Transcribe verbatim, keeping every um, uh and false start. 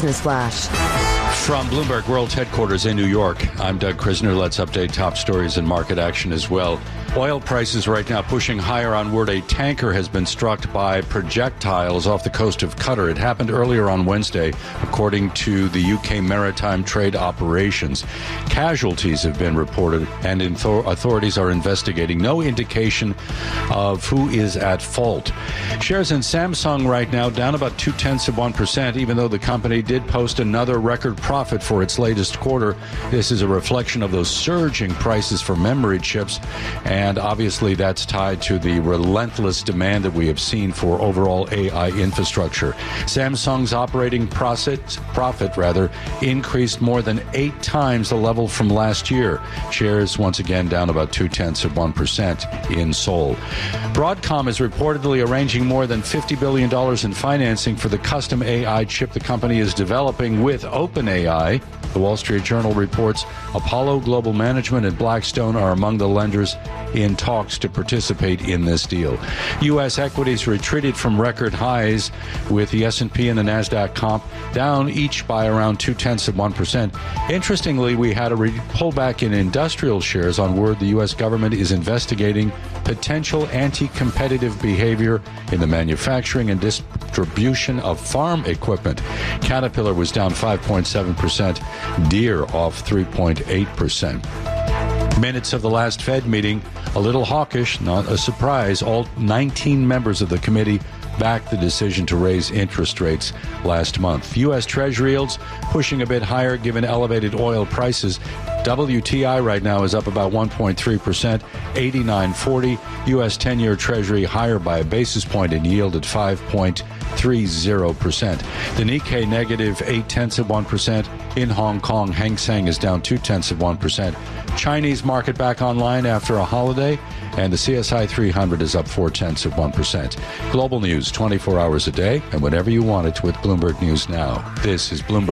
Business Flash. From Bloomberg World Headquarters in New York, I'm Doug Krisner. Let's update top stories and market action as well. Oil prices right now pushing higher on word a tanker has been struck by projectiles off the coast of Qatar. It happened earlier on Wednesday, according to the U K Maritime Trade Operations. Casualties have been reported, and authorities are investigating. No indication of who is at fault. Shares in Samsung right now down about two-tenths of one percent, even though the company did post another record profit for its latest quarter. This is a reflection of those surging prices for memory chips, and obviously that's tied to the relentless demand that we have seen for overall A I infrastructure. Samsung's operating profit, profit rather, increased more than eight times the level from last year. Shares once again down about two-tenths of one percent in Seoul. Broadcom is reportedly arranging more than fifty billion dollars in financing for the custom A I chip the company is developing with OpenAI. The Wall Street Journal reports Apollo Global Management and Blackstone are among the lenders in talks to participate in this deal. U S equities retreated from record highs, with the S and P and the NASDAQ comp down each by around two-tenths of one percent. Interestingly, we had a re- pullback in industrial shares on word the U S government is investigating potential anti-competitive behavior in the manufacturing and distribution of farm equipment. Caterpillar was down five point seven percent, Deere off three point eight percent. Minutes of the last Fed meeting, a little hawkish, not a surprise. All nineteen members of the committee backed the decision to raise interest rates last month. U S. Treasury yields pushing a bit higher given elevated oil prices. W T I right now is up about one point three percent, eighty-nine forty. U S ten-year Treasury higher by a basis point in yield at five point three zero percent. The Nikkei negative eight-tenths of one percent. In Hong Kong, Hang Seng is down two-tenths of one percent. Chinese market back online after a holiday, and the C S I three hundred is up four-tenths of one percent. Global news twenty-four hours a day, and whenever you want it with Bloomberg News Now. This is Bloomberg.